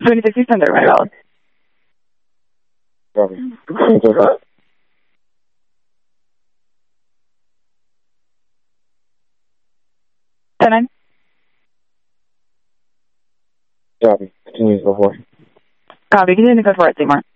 26 East Center, my valid. Copy. Ten 9. Copy. Continue to go forward. Copy. Continue to go for it, Seymour.